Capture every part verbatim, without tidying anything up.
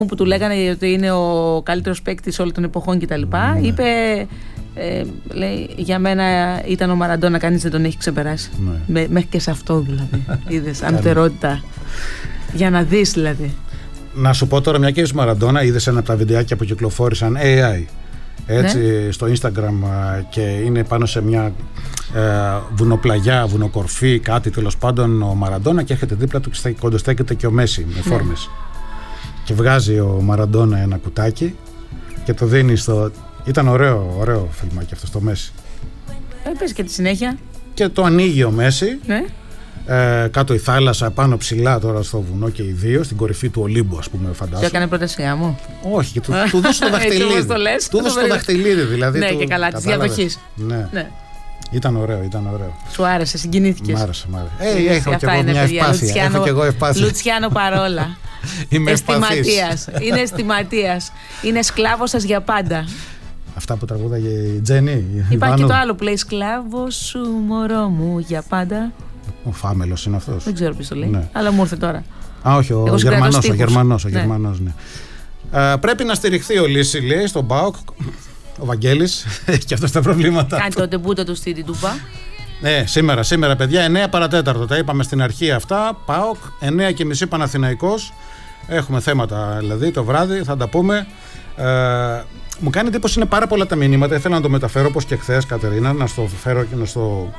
που του λέγανε ότι είναι ο καλύτερος παίκτης όλων των εποχών κτλ. Mm. Είπε, ε, λέει, για μένα ήταν ο Μαραντόνα, κανείς δεν τον έχει ξεπεράσει. Mm. Με, μέχρι και σε αυτό δηλαδή. Είδες, ανωτερότητα. Για να δεις δηλαδή. Να σου πω τώρα, μια και είσαι Μαραντόνα, είδες ένα από τα βιντεάκια που κυκλοφόρησαν έι άι. Έτσι, ναι. Στο Instagram, και είναι πάνω σε μια ε, βουνοπλαγιά, βουνοκορφή, κάτι τέλος πάντων, ο Μαραντόνα, και έρχεται δίπλα του και κοντοστέκεται και ο Μέση με φόρμες. Ναι. Και βγάζει ο Μαραντόνα ένα κουτάκι και το δίνει στο. Ήταν ωραίο, ωραίο φιλμάκι αυτό στο Μέση. Ε, πες και τη συνέχεια. Και το ανοίγει ο Μέση. Ναι. Ε, κάτω η θάλασσα, πάνω ψηλά τώρα στο βουνό και οι δύο, στην κορυφή του Ολύμπου, ας πούμε, φαντάζομαι. Και έκανε πρόταση μου. Όχι, του, του δώσε το δαχτυλίδι. Του δώσε το δαχτυλίδι, δηλαδή. Ναι, του, και καλά, τη διαδοχή. Ναι. ναι. Ήταν ωραίο, ήταν ωραίο. Σου άρεσε, συγκινήθηκες. Μ' άρεσε, μ' άρεσε. Ε, έχω και εγώ μια ευπάθεια. Έχω και εγώ ευπάθεια. Λουτσιάνο παρόλα. Είμαι ευπαθής. Είναι αισθηματίας. Είναι σκλάβος σας για πάντα. Αυτά που τραγούδαγε η Τζέννη. Υπάρχει και το άλλο που λέει σκλάβος σου μωρό μου για πάντα. Ο Φάμελος είναι αυτός. Δεν ξέρω ποιος το λέει, ναι. Αλλά μου ήρθε τώρα. Α, όχι, ο Γερμανός, ο Γερμανός, ο ναι. Γερμανός, ναι. Α, πρέπει να στηριχθεί ο Λύση, λέει, στον ΠΑΟΚ. Ο Βαγγέλης, έχει και αυτός τα προβλήματα. Κάνει το τεμπούτο του στη Τούπα. Ναι, σήμερα, σήμερα, παιδιά, εννιά παρατέταρτο. Τα είπαμε στην αρχή αυτά. ΠΑΟΚ, εννιά και μισή Παναθηναϊκός. Έχουμε θέματα δηλαδή το βράδυ, θα τα πούμε. Ε, μου κάνει εντύπωση, είναι πάρα πολλά τα μηνύματα. Ήθελα να το μεταφέρω όπως και χθες, Κατερίνα, να στο φέρω και να στο.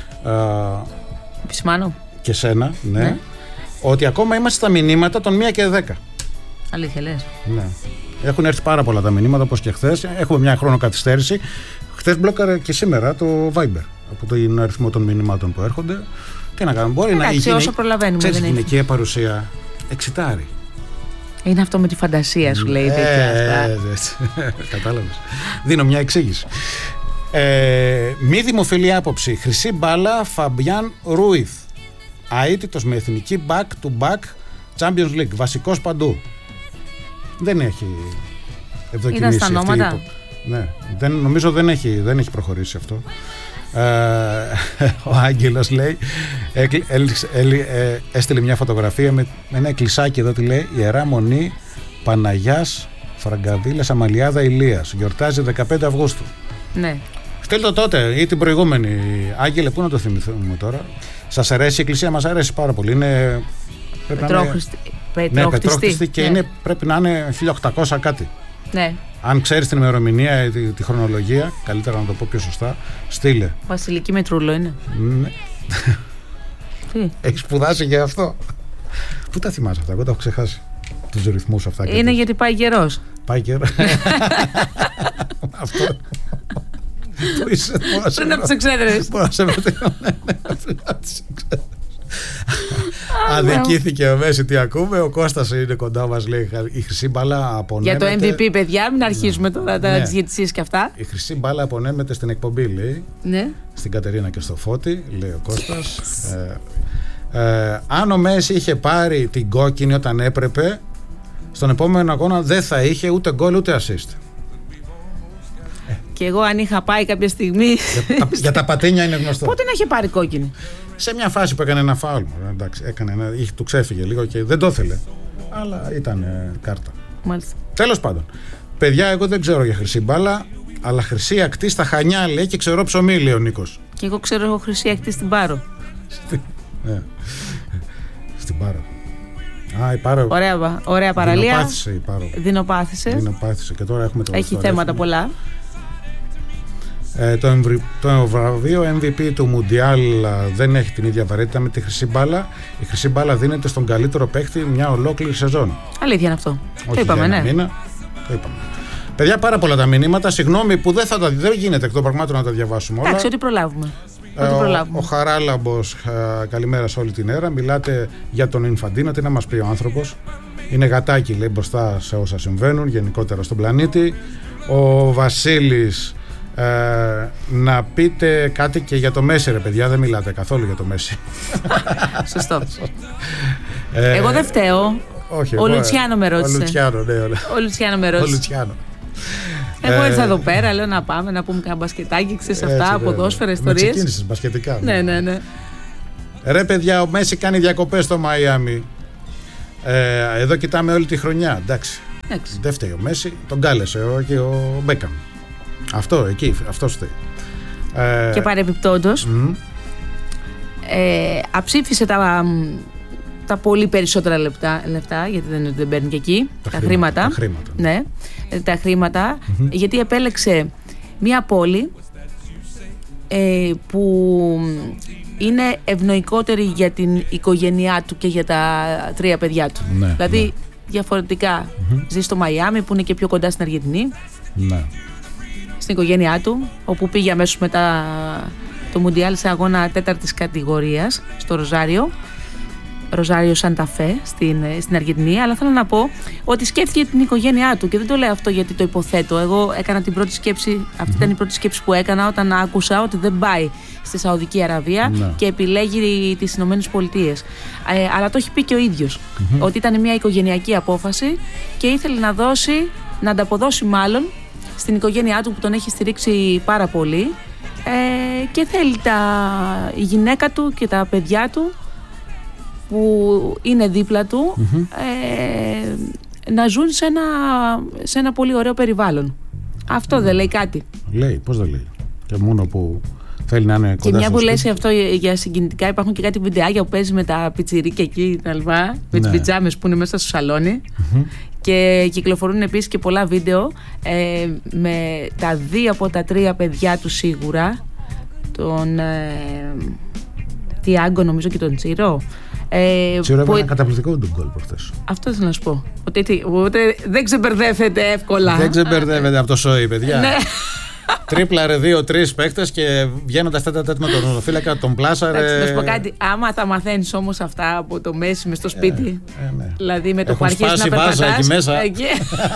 Επισημάνω. Και σένα, ναι, ναι. Ότι ακόμα είμαστε στα μηνύματα των μία και δέκα. Αλήθεια λες? Ναι. Έχουν έρθει πάρα πολλά τα μηνύματα όπως και χθες. Έχουμε μια χρόνο καθυστέρηση. Χθες μπλόκαρε και σήμερα το Viber από τον αριθμό των μηνυμάτων που έρχονται. Τι να κάνουμε, μπορεί Εντάξει, να γίνει. Όσο προλαβαίνουμε. Ξέρεις, η γυναικεία παρουσία εξητάρει. Είναι αυτό με τη φαντασία σου, λέει. Ε, κατάλαβες. Δίνω μια εξήγηση. Ε, μη δημοφιλή άποψη. Χρυσή μπάλα Φαμπιάν Ρούιθ. Αίτητος με εθνική back to back Champions League. Βασικός παντού. Δεν έχει ευδοκιμήσει αυτή. Υπο... Ναι, δεν, νομίζω δεν έχει, δεν έχει προχωρήσει αυτό. Ε, ο Άγγελος λέει, ε, ε, ε, ε, έστειλε μια φωτογραφία με, με ένα εκκλησάκι εδώ, τι λέει, Ιερά Μονή Παναγιάς Φραγκαδίλας Αμαλιάδα Ηλίας. Γιορτάζει δεκαπέντε Αυγούστου. Ναι. Στείλτε το τότε ή την προηγούμενη. Άγγελε, πού να το θυμηθούμε τώρα. Σας αρέσει η εκκλησία? Μας αρέσει πάρα πολύ. Είναι Πετρόχριστη. Ναι, πετρόχριστη και ναι. Είναι, πρέπει να είναι χίλια οκτακόσια κάτι. Ναι. Αν ξέρεις την ημερομηνία, τη, τη χρονολογία, καλύτερα να το πω πιο σωστά, στείλε. Βασιλική Μετρούλο είναι. Ναι. Τι? Έχεις σπουδάσει για αυτό? Πού τα θυμάσαι αυτά? Εγώ τα έχω ξεχάσει. Τους ρυθμούς αυτά. Είναι τους... γιατί πάει καιρός. Πάει καιρός. Αυτό. Πού είσαι? Πριν από τις εξέδρες. Μπορώ να σε μετρήσω. Αδικήθηκε ο Μέση, τι ακούμε. Ο Κώστας είναι κοντά μας, λέει, η χρυσή μπάλα απονέμεται. Για το εμ βι πι, παιδιά, μην αρχίσουμε τώρα τα ναι. διαιτησίες και αυτά. Η χρυσή μπάλα απονέμεται στην εκπομπή, λέει. Ναι. Στην Κατερίνα και στο Φώτη, λέει ο Κώστας. ε, ε, αν ο Μέση είχε πάρει την κόκκινη όταν έπρεπε, στον επόμενο αγώνα δεν θα είχε ούτε γκολ ούτε assist. Και εγώ αν είχα πάει κάποια στιγμή. Για, τα, για τα πατίνια είναι γνωστό. Πότε να είχε πάρει κόκκινη? Σε μια φάση που έκανε ένα φάουλ. Εντάξει, έκανε ένα, του ξέφυγε λίγο και δεν το ήθελε. Αλλά ήταν ε, κάρτα. Μάλιστα. Τέλος πάντων. Παιδιά, εγώ δεν ξέρω για χρυσή μπάλα, αλλά χρυσή ακτή στα Χανιά, λέει, και ξέρω ψωμί, λέει ο Νίκος. Και εγώ ξέρω εγώ χρυσή ακτή στην Πάρο. Ναι. Στην Πάρο. Α, η Πάρο. Ωραία, ωραία παραλία. Δεινοπάθησε η Πάρο. Δεινοπάθησε. Δεινοπάθησε. Και τώρα έχουμε το. Έχει θέματα πολλά. Ε, το, εμβρι... το βραβείο εμ βι πι του Μουντιάλ δεν έχει την ίδια βαρύτητα με τη χρυσή μπάλα. Η χρυσή μπάλα δίνεται στον καλύτερο παίχτη μια ολόκληρη σεζόν. Αλήθεια είναι αυτό. Όχι, το είπαμε, ναι. Μήνα, το είπαμε. Παιδιά, πάρα πολλά τα μηνύματα. Συγγνώμη που δεν, θα τα... δεν γίνεται εκ των πραγμάτων να τα διαβάσουμε όλα. Εντάξει, ό,τι προλάβουμε. Ε, ό,τι ο, προλάβουμε. ο Χαράλαμπος, ε, καλημέρα σε όλη την έρα. Μιλάτε για τον Ινφαντίνο. Τι να μας πει ο άνθρωπος? Είναι γατάκι, λέει, μπροστά σε όσα συμβαίνουν γενικότερα στον πλανήτη. Ο Βασίλης. Ε, να πείτε κάτι και για το Μέση, ρε παιδιά, δεν μιλάτε καθόλου για το Μέση. Σωστό. ε, Εγώ δεν φταίω. Όχι, ο εγώ, Λουτσιάνο με ρώτησε. Ο Λουτσιάνο, ναι, όλα. Ο Λουτσιάνο με ρώτησε. Ο Λουτσιάνο. Εγώ ε, ήρθα εδώ πέρα, λέω να πάμε να πούμε κάνα μπασκετάκι, ξέρεις αυτά, ποδόσφαιρα, ιστορίες. Με ξεκίνησες μπασκετικά. Ναι, ναι, ναι. Ρε παιδιά, ο Μέση κάνει διακοπές στο Μαϊάμι. Ε, εδώ κοιτάμε όλη τη χρονιά, εντάξει. Δεν φταίει ο Μέση, τον κάλεσε ο, και ο Μπέκαμ. Αυτό, εκεί, αυτό φταίει. Ε, και παρεμπιπτόντως, mm. ε, αψήφισε τα, τα πολύ περισσότερα λεπτά, λεφτά, γιατί δεν, δεν παίρνει και εκεί, τα, τα χρήματα. Τα χρήματα. Ναι, τα χρήματα, mm-hmm. γιατί επέλεξε μια πόλη ε, που είναι ευνοϊκότερη για την οικογένειά του και για τα τρία παιδιά του. Ναι, δηλαδή, ναι. διαφορετικά mm-hmm. ζει στο Μαϊάμι, που είναι και πιο κοντά στην Αργεντινή. Ναι. Στην οικογένειά του, όπου πήγε αμέσως μετά το Μουντιάλ σε αγώνα τέταρτης κατηγορίας στο Ροζάριο, Ροζάριο Σάντα Φε στην, στην Αργεντινή. Αλλά θέλω να πω ότι σκέφτηκε την οικογένειά του και δεν το λέω αυτό γιατί το υποθέτω. Εγώ έκανα την πρώτη σκέψη, αυτή mm-hmm. ήταν η πρώτη σκέψη που έκανα όταν άκουσα ότι δεν πάει στη Σαουδική Αραβία mm-hmm. και επιλέγει τις Ηνωμένες Πολιτείες. Ε, αλλά το έχει πει και ο ίδιος, mm-hmm. ότι ήταν μια οικογενειακή απόφαση και ήθελε να δώσει, να ανταποδώσει μάλλον στην οικογένειά του που τον έχει στηρίξει πάρα πολύ ε, και θέλει τα, η γυναίκα του και τα παιδιά του που είναι δίπλα του mm-hmm. ε, να ζουν σε ένα, σε ένα πολύ ωραίο περιβάλλον. Αυτό mm. δεν λέει κάτι? Λέει, πώς δεν λέει? Και μόνο που θέλει να είναι κοντά. Και μια που λες αυτό για συγκινητικά, υπάρχουν και κάτι βιντεάκια που παίζει με τα πιτσιρίκια εκεί, τα λβά, με ναι. τις πιτζάμες που είναι μέσα στο σαλόνι. Mm-hmm. Και κυκλοφορούν επίσης και πολλά βίντεο ε, με τα δύο από τα τρία παιδιά του σίγουρα, τον ε, Τιάγκο νομίζω και τον Τσίρο. Ε, Τσίρο έβαλε ένα καταπληκτικό τον γκολ προχθές. Αυτό θέλω να σου πω. Ότι, ότι δεν ξεμπερδεύεται εύκολα. Δεν ξεμπερδεύεται από το σόι, παιδιά. Ναι. Τρίπλαρε δύο-τρεις παίκτες και βγαίνοντας τέτα τέτα με τον ονοφύλακα, τον πλάσαρε. Να σου πω κάτι. Άμα τα μαθαίνεις όμως αυτά από το Μέση μες στο σπίτι, ε, ε, ναι. δηλαδή με το που αρχίζεις να περπατάς εκεί μέσα. Εκεί.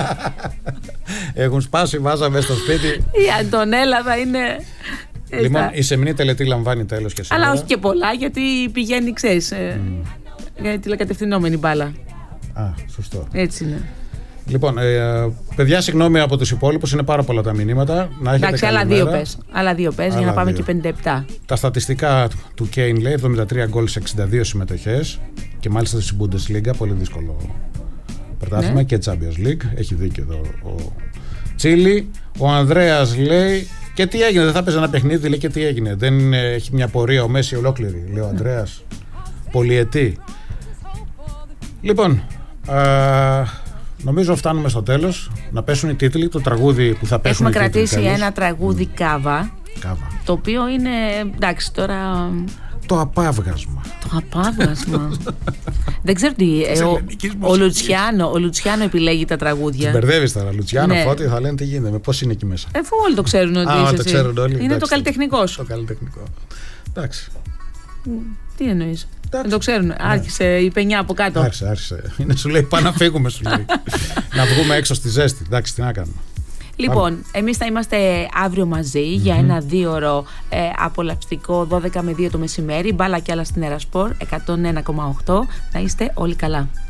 Έχουν σπάσει βάζα μέσα στο σπίτι. Η Αντωνέλα θα είναι. Λοιπόν, η σεμνή τελετή λαμβάνει τέλος και σήμερα. Αλλά όχι και πολλά, γιατί πηγαίνει, ξέρεις, mm. για τηλεκατευθυνόμενη μπάλα. Α, σωστό. Έτσι είναι. Λοιπόν, ε, παιδιά, συγγνώμη από τους υπόλοιπους, είναι πάρα πολλά τα μηνύματα. Να έχετε εντάξει, άλλα δύο πες, άλλα δύο πες για να πάμε δύο. Και πενήντα επτά. Τα στατιστικά του Kane λέει εβδομήντα τρία γκολ σε εξήντα δύο συμμετοχές και μάλιστα στην Bundesliga, πολύ δύσκολο πρωτάθλημα, ναι. Και Champions League. Έχει δίκιο εδώ ο Τσίλι. Ο Ανδρέας λέει, και τι έγινε, δεν θα παίζει ένα παιχνίδι, λέει, και τι έγινε. Δεν έχει μια πορεία ο Μέση ολόκληρη, λέει ο Ανδρέας. Πολυετή. Λοιπόν, α, νομίζω φτάνουμε στο τέλος. Να πέσουν οι τίτλοι, το τραγούδι που θα πέσουν. Έχουμε οι τίτλοι, κρατήσει τέλος. Ένα τραγούδι κάβα, κάβα, το οποίο είναι, εντάξει τώρα... Το απάβγασμα. Το απάβγασμα. Δεν ξέρω τι. Ε, ο, ο, Λουτσιάνο, ο Λουτσιάνο επιλέγει τα τραγούδια. Την μπερδεύεις τώρα. Λουτσιάνο, ναι. Φώτη, θα λένε τι γίνεται. Με πώς είναι εκεί μέσα. Εφού όλοι το ξέρουν ότι Α, είσαι το ξέρουν όλοι. Είναι εντάξει, το καλλιτεχνικό σου. Το καλλιτεχνικό. Εντάξει. Τι εννοείς? Δεν το ξέρουν. Ναι. Άρχισε η πενιά από κάτω. Άρχισε, άρχισε. Είναι, σου λέει πάμε να φύγουμε, σου λέει. Να βγούμε έξω στη ζέστη. Εντάξει, τι να κάνουμε. Λοιπόν, εμείς θα είμαστε αύριο μαζί mm-hmm. για ένα δίωρο ε, απολαυστικό δώδεκα με δύο το μεσημέρι. Μπάλα και άλλα στην Ερασπορ εκατόν ένα κόμμα οκτώ. Να είστε όλοι καλά.